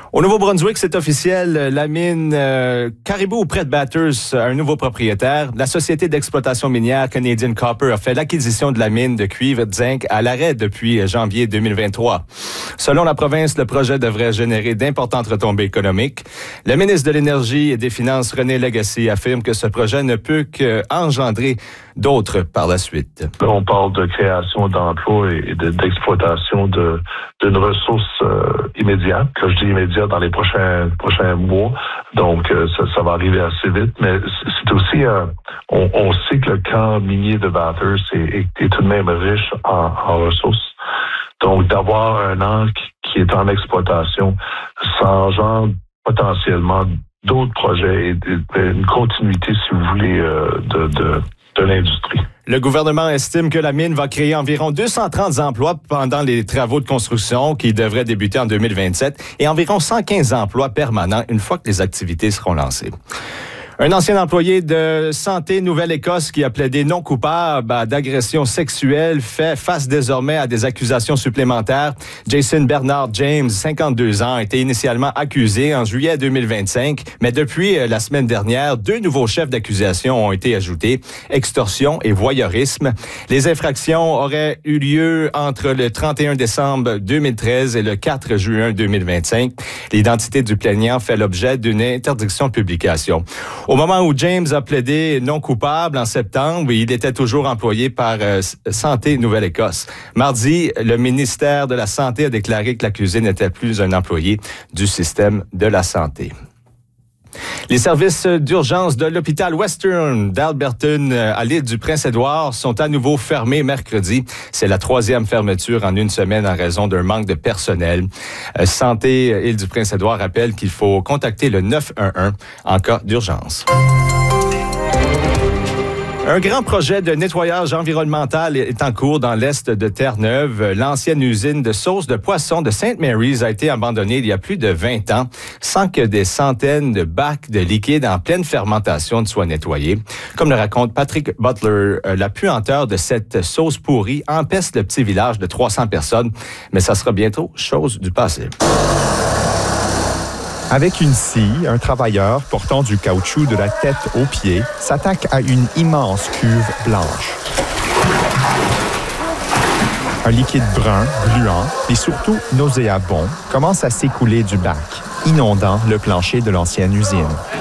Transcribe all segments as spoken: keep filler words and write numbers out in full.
Au Nouveau-Brunswick, c'est officiel, la mine euh, Caribou près de Bathurst a un nouveau propriétaire. La société d'exploitation minière Canadian Copper a fait l'acquisition de la mine de cuivre et de zinc à l'arrêt depuis janvier deux mille vingt-trois. Selon la province, le projet devrait générer d'importantes retombées économiques. Le ministre de l'Énergie et des Finances, René Lagacé, affirme que ce projet ne peut qu'engendrer d'autres par la suite. On parle de création d'emplois et de, d'exploitation de, d'une ressource euh, immédiate. Quand je dis immédiate, dans les prochains prochains mois. Donc, euh, ça, ça va arriver assez vite. Mais c'est aussi, euh, on, on sait que le camp minier de Bathurst est, est, est tout de même riche en, en ressources. Donc, d'avoir un an qui, qui est en exploitation, ça engendre potentiellement d'autres projets et, et une continuité, si vous voulez, euh, de, de de l'industrie. Le gouvernement estime que la mine va créer environ deux cent trente emplois pendant les travaux de construction qui devraient débuter en deux mille vingt-sept et environ cent quinze emplois permanents une fois que les activités seront lancées. Un ancien employé de Santé Nouvelle-Écosse qui a plaidé non coupable d'agression sexuelle fait face désormais à des accusations supplémentaires. Jason Bernard James, cinquante-deux ans, a été initialement accusé en juillet deux mille vingt-cinq, mais depuis la semaine dernière, deux nouveaux chefs d'accusation ont été ajoutés, extorsion et voyeurisme. Les infractions auraient eu lieu entre le trente et un décembre deux mille treize et le quatre juin deux mille vingt-cinq. L'identité du plaignant fait l'objet d'une interdiction de publication. Au moment où James a plaidé non coupable en septembre, il était toujours employé par euh, Santé Nouvelle-Écosse. Mardi, le ministère de la Santé a déclaré que l'accusé n'était plus un employé du système de la santé. Les services d'urgence de l'hôpital Western d'Alberton à l'île du Prince-Édouard sont à nouveau fermés mercredi. C'est la troisième fermeture en une semaine en raison d'un manque de personnel. Santé île du Prince-Édouard rappelle qu'il faut contacter le neuf un un en cas d'urgence. Un grand projet de nettoyage environnemental est en cours dans l'est de Terre-Neuve. L'ancienne usine de sauce de poisson de Saint Mary's a été abandonnée il y a plus de vingt ans sans que des centaines de bacs de liquide en pleine fermentation ne soient nettoyés. Comme le raconte Patrick Butler, la puanteur de cette sauce pourrie empeste le petit village de trois cents personnes, mais ça sera bientôt chose du passé. Avec une scie, un travailleur portant du caoutchouc de la tête aux pieds s'attaque à une immense cuve blanche. Un liquide brun, gluant et surtout nauséabond commence à s'écouler du bac, inondant le plancher de l'ancienne usine.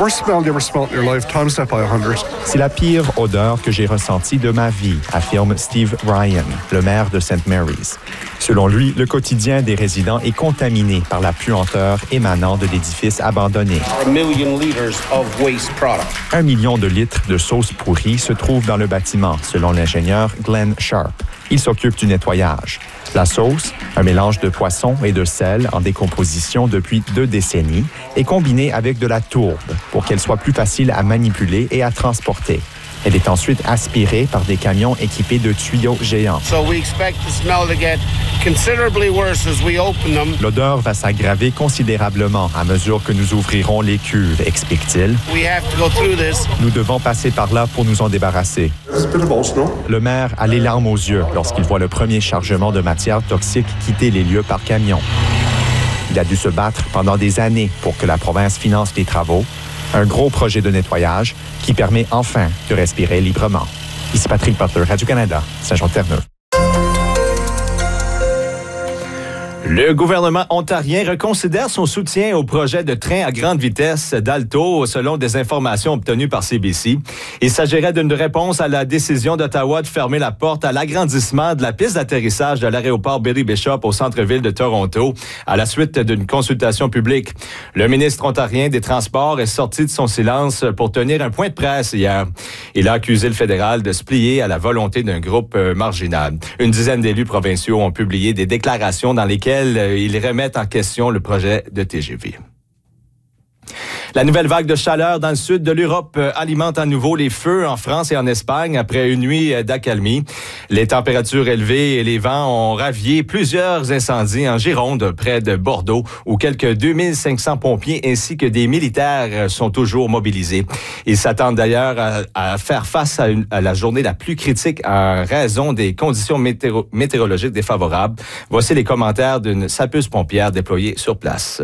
C'est la pire odeur que j'ai ressentie de ma vie, affirme Steve Ryan, le maire de Saint Mary's. Selon lui, le quotidien des résidents est contaminé par la puanteur émanant de l'édifice abandonné. Un million de litres de sauce pourrie se trouvent dans le bâtiment, selon l'ingénieur Glenn Sharp. Il s'occupe du nettoyage. La sauce, un mélange de poisson et de sel en décomposition depuis deux décennies, est combinée avec de la tourbe pour qu'elle soit plus facile à manipuler et à transporter. Elle est ensuite aspirée par des camions équipés de tuyaux géants. L'odeur va s'aggraver considérablement à mesure que nous ouvrirons les cuves, explique-t-il. Nous devons passer par là pour nous en débarrasser. Le maire a les larmes aux yeux lorsqu'il voit le premier chargement de matière toxique quitter les lieux par camion. Il a dû se battre pendant des années pour que la province finance les travaux. Un gros projet de nettoyage qui permet enfin de respirer librement. Ici Patrick Butler, Radio-Canada, Saint-Jean-de-Terre-Neuve. Le gouvernement ontarien reconsidère son soutien au projet de train à grande vitesse d'Alto, selon des informations obtenues par C B C. Il s'agirait d'une réponse à la décision d'Ottawa de fermer la porte à l'agrandissement de la piste d'atterrissage de l'aéroport Billy Bishop au centre-ville de Toronto, à la suite d'une consultation publique. Le ministre ontarien des Transports est sorti de son silence pour tenir un point de presse hier. Il a accusé le fédéral de se plier à la volonté d'un groupe marginal. Une dizaine d'élus provinciaux ont publié des déclarations dans lesquelles ils remettent en question le projet de T G V. La nouvelle vague de chaleur dans le sud de l'Europe alimente à nouveau les feux en France et en Espagne après une nuit d'accalmie. Les températures élevées et les vents ont ravié plusieurs incendies en Gironde, près de Bordeaux, où quelques deux mille cinq cents pompiers ainsi que des militaires sont toujours mobilisés. Ils s'attendent d'ailleurs à, à faire face à, une, à la journée la plus critique en raison des conditions météo, météorologiques défavorables. Voici les commentaires d'une sapeuse pompière déployée sur place.